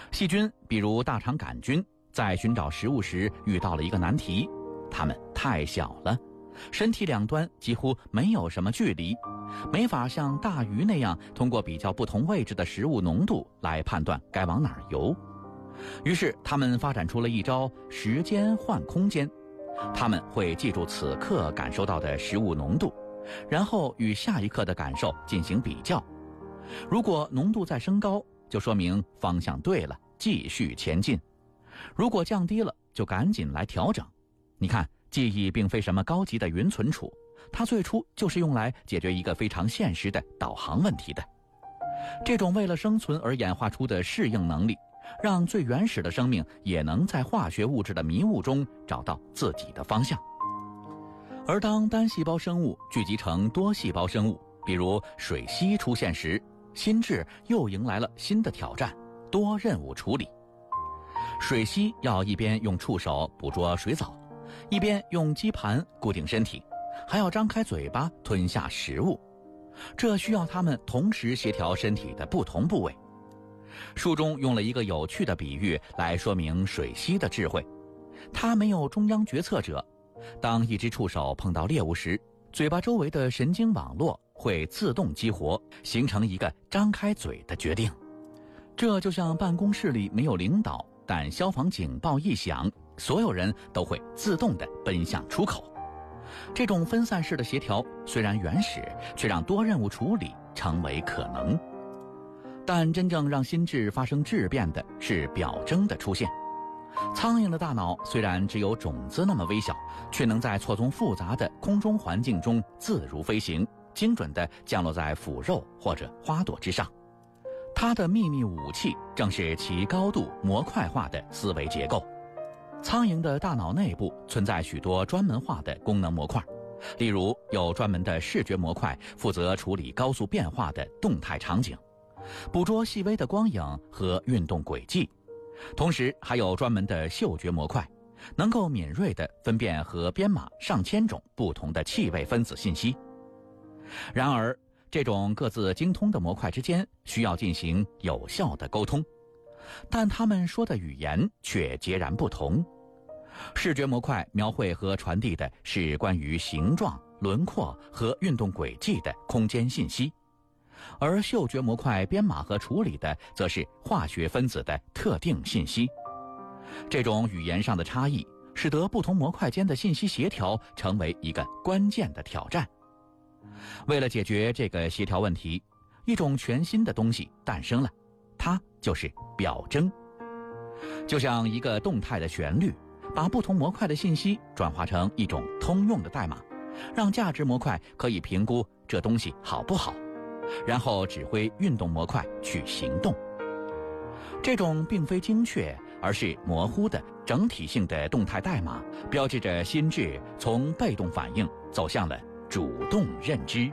细菌比如大肠杆菌在寻找食物时遇到了一个难题，它们太小了，身体两端几乎没有什么距离，没法像大鱼那样通过比较不同位置的食物浓度来判断该往哪儿游。于是他们发展出了一招时间换空间，他们会记住此刻感受到的食物浓度，然后与下一刻的感受进行比较。如果浓度在升高，就说明方向对了，继续前进；如果降低了，就赶紧来调整。你看，记忆并非什么高级的云存储，它最初就是用来解决一个非常现实的导航问题的。这种为了生存而演化出的适应能力，让最原始的生命也能在化学物质的迷雾中找到自己的方向。而当单细胞生物聚集成多细胞生物，比如水螅出现时，心智又迎来了新的挑战——多任务处理。水螅要一边用触手捕捉水藻，一边用基盘固定身体，还要张开嘴巴吞下食物，这需要它们同时协调身体的不同部位。书中用了一个有趣的比喻来说明水螅的智慧。它没有中央决策者，当一只触手碰到猎物时，嘴巴周围的神经网络会自动激活，形成一个张开嘴的决定。这就像办公室里没有领导，但消防警报一响，所有人都会自动地奔向出口。这种分散式的协调虽然原始，却让多任务处理成为可能。但真正让心智发生质变的是表征的出现。苍蝇的大脑虽然只有种子那么微小，却能在错综复杂的空中环境中自如飞行，精准地降落在腐肉或者花朵之上。它的秘密武器正是其高度模块化的思维结构。苍蝇的大脑内部存在许多专门化的功能模块，例如有专门的视觉模块负责处理高速变化的动态场景，捕捉细微的光影和运动轨迹，同时还有专门的嗅觉模块，能够敏锐地分辨和编码上千种不同的气味分子信息。然而，这种各自精通的模块之间需要进行有效的沟通，但他们说的语言却截然不同。视觉模块描绘和传递的是关于形状、轮廓和运动轨迹的空间信息，而嗅觉模块编码和处理的则是化学分子的特定信息。这种语言上的差异，使得不同模块间的信息协调成为一个关键的挑战。为了解决这个协调问题，一种全新的东西诞生了，它就是表征。就像一个动态的旋律，把不同模块的信息转化成一种通用的代码，让价值模块可以评估这东西好不好，然后指挥运动模块去行动。这种并非精确，而是模糊的整体性的动态代码，标志着心智从被动反应走向了主动认知。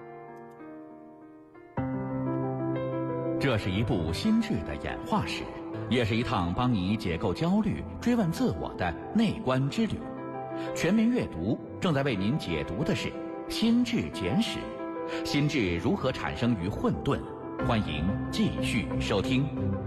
这是一部心智的演化史，也是一趟帮你解构焦虑、追问自我的内观之旅。全民阅读正在为您解读的是《心智简史》，心智如何产生于混沌？欢迎继续收听。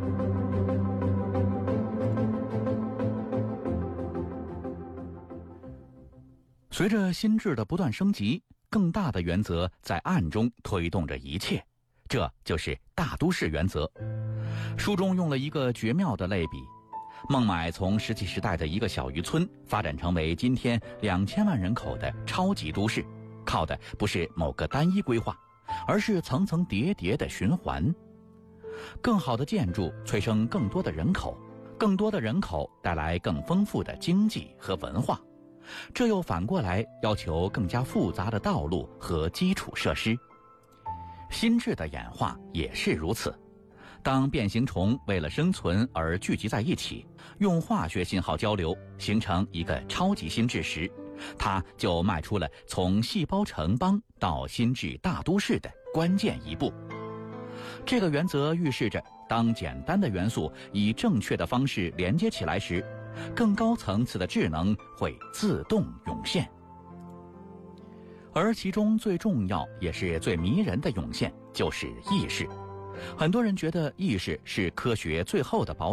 随着心智的不断升级，更大的原则在暗中推动着一切，这就是大都市原则。书中用了一个绝妙的类比，孟买从石器时代的一个小渔村发展成为今天2000万人口的超级都市，靠的不是某个单一规划，而是层层叠叠的循环。更好的建筑催生更多的人口，更多的人口带来更丰富的经济和文化，这又反过来要求更加复杂的道路和基础设施。心智的演化也是如此。当变形虫为了生存而聚集在一起，用化学信号交流，形成一个超级心智时，它就迈出了从细胞城邦到心智大都市的关键一步。这个原则预示着，当简单的元素以正确的方式连接起来时，更高层次的智能会自动涌现。而其中最重要也是最迷人的涌现，就是意识。很多人觉得意识是科学最后的堡